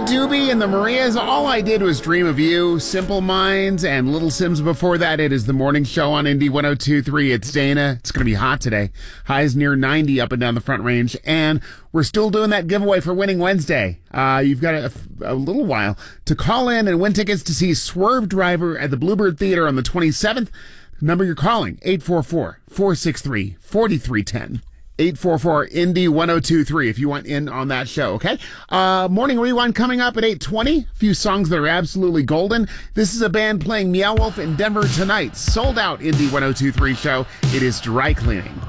Doobie and the Marias. All I did was dream of you. Simple Minds and Little Sims before that. It is the morning show on Indy 102.3. It's Dana. It's going to be hot today. Highs near 90 up and down the Front Range. And we're still doing that giveaway for Winning Wednesday. You've got a little while to call in and win tickets to see Swerve Driver at the Bluebird Theater on the 27th. Number you're calling, 844-463-4310. 844-INDY-1023 if you want in on that show, okay? Morning Rewind coming up at 8:20. A few songs that are absolutely golden. This is a band playing Meow Wolf in Denver tonight. Sold out Indy 102.3 show. It is Dry Cleaning.